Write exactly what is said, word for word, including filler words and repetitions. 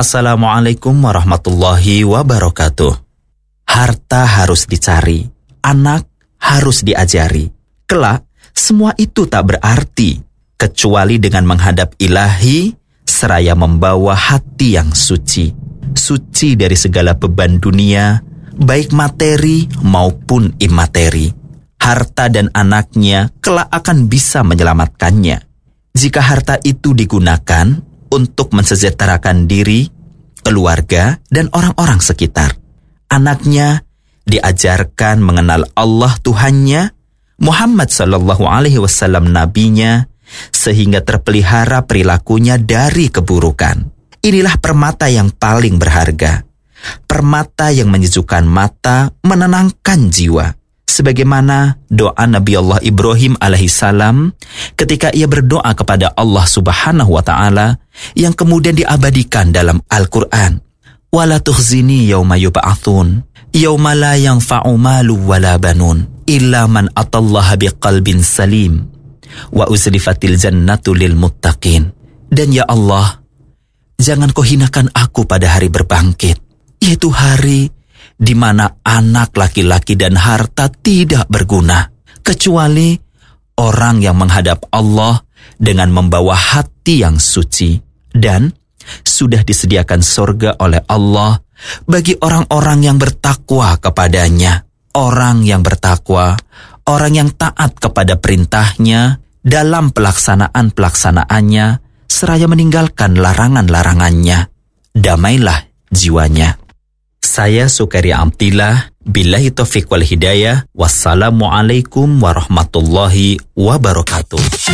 Assalamualaikum warahmatullahi wabarakatuh. Harta harus dicari, anak harus diajari. Kelak, semua itu tak berarti kecuali dengan menghadap Ilahi seraya membawa hati yang suci. Suci dari segala beban dunia, baik materi maupun imateri. Harta dan anaknya kelak akan bisa menyelamatkannya. Jika harta itu digunakan untuk mensejahterakan diri, keluarga, dan orang-orang sekitar. Anaknya diajarkan mengenal Allah Tuhannya, Muhammad sallallahu alaihi wasallam nabinya, sehingga terpelihara perilakunya dari keburukan. Inilah permata yang paling berharga. Permata yang menyejukkan mata, menenangkan jiwa. Sebagaimana doa Nabi Allah Ibrahim alaihissalam ketika ia berdoa kepada Allah subhanahu wa ta'ala yang kemudian diabadikan dalam Al-Quran. Wala tukhzini yawma yub'atsun, yawma la yanfa'u malu wala banun, illa man atallaha biqalbin salim, wa uzlifatil jannatu lil muttaqin. Dan ya Allah, jangan kau hinakan aku pada hari berbangkit, yaitu hari di mana anak laki-laki dan harta tidak berguna, kecuali orang yang menghadap Allah dengan membawa hati yang suci. Dan sudah disediakan surga oleh Allah bagi orang-orang yang bertakwa kepadanya. Orang yang bertakwa, orang yang taat kepada perintahnya dalam pelaksanaan-pelaksanaannya, seraya meninggalkan larangan-larangannya. Damailah jiwanya. Saya Sukaria Amtillah, billahi taufiq wal hidayah. Wassalamualaikum warahmatullahi wabarakatuh.